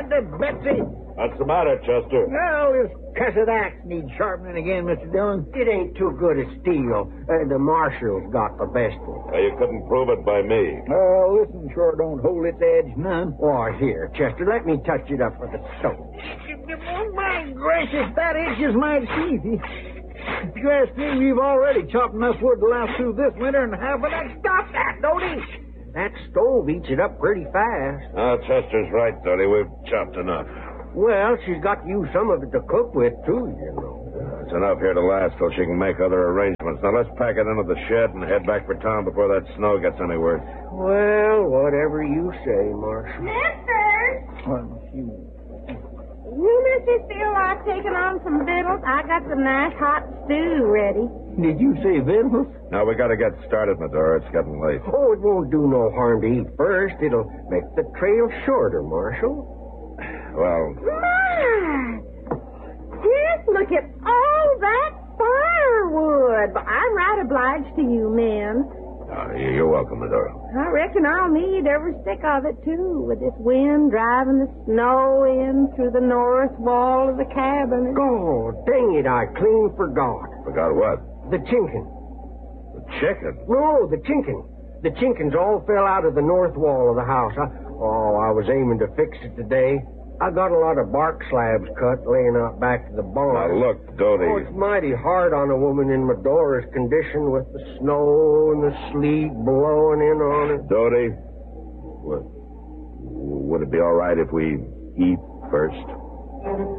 Betsy. What's the matter, Chester? Well, this cussed axe needs sharpening again, Mr. Dillon. It ain't too good a steel. The marshal's got the best one. Well, you couldn't prove it by me. Oh, this one sure don't hold its edge none. Oh, here, Chester, let me touch it up with the stone. Oh, my gracious, that itches mighty easy. If you ask me, we've already chopped enough wood to last through this winter and half of that. Stop that, Doty! That stove eats it up pretty fast. Chester's right, Doty. We've chopped enough. Well, she's got to use some of it to cook with, too, you know. It's enough here to last till she can make other arrangements. Now, let's pack it into the shed and head back for town before that snow gets any worse. Well, whatever you say, Marshal. Mister! You missers feel like taking on some victuals? I got some nice hot stew ready. Did you say victuals? Now, we got to get started, Medora. It's getting late. Oh, it won't do no harm to eat first. It'll make the trail shorter, Marshal. Well, My! Just look at all that firewood. I'm right obliged to you, men. you're welcome, Medora. I reckon I'll need every stick of it, too, with this wind driving the snow in through the north wall of the cabin. Oh, dang it, I clean forgot. Forgot what? The chinkin. The chicken. No, the chinkin. The chinkins all fell out of the north wall of the house. I was aiming to fix it today. I got a lot of bark slabs cut laying out back of the barn. Now, look, Doty. Oh, it's mighty hard on a woman in Medora's condition with the snow and the sleet blowing in on her. Doty, would it be all right if we eat first?